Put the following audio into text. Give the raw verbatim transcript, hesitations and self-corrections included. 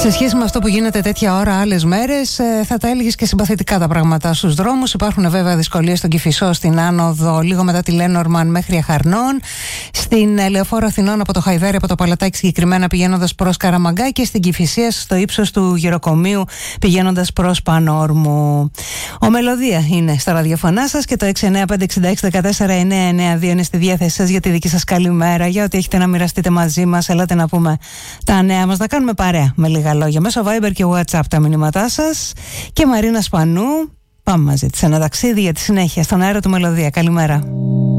Σε σχέση με αυτό που γίνεται τέτοια ώρα άλλες μέρες, θα τα έλεγες και συμπαθητικά τα πράγματα στους δρόμους. Υπάρχουν βέβαια δυσκολίες στον Κηφισό, στην άνοδο λίγο μετά τη Λένορμαν μέχρι Αχαρνών, στην Λεωφόρο Αθηνών από το Χαϊδάρι, από το Παλατάκι συγκεκριμένα πηγαίνοντας προς Καραμαγκά, και στην Κηφισία στο ύψος του Γεροκομείου πηγαίνοντας προς Πανόρμου. Ο Μελωδία είναι στα ραδιοφωνά σας και το έξι εννιά πέντε έξι έξι ένα τέσσερα εννιά εννιά δύο είναι στη διάθεσή σας για τη δική σας καλημέρα, για ό,τι έχετε να μοιραστείτε μαζί μας. Ελάτε να πούμε τα νέα μας, να κάνουμε παρέα με λίγα λόγια μέσω Viber και WhatsApp τα μηνύματά σας. Και Μαρίνα Σπανού, πάμε μαζί της ένα ταξίδι για τη συνέχεια στον αέρα του Μελωδία. Καλημέρα.